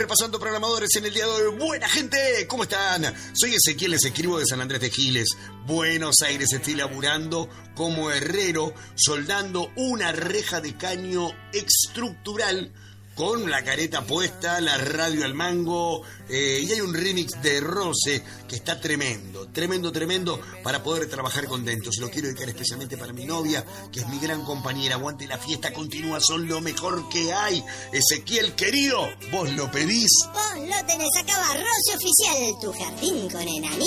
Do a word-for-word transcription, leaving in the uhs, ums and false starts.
repasando programadores en el día de hoy. Buena gente, ¿cómo están? Soy Ezequiel, les escribo de San Andrés de Giles, Buenos Aires. Estoy laburando como herrero, soldando una reja de caño estructural con la careta puesta, la radio al mango, eh, y hay un remix de Rose que está tremendo, tremendo, tremendo, para poder trabajar contentos. Se lo quiero dedicar especialmente para mi novia, que es mi gran compañera. Aguante la fiesta, continúa, son lo mejor que hay. Ezequiel, querido, vos lo pedís. Vos lo tenés acá, Rose Oficial, tu jardín con enanitos.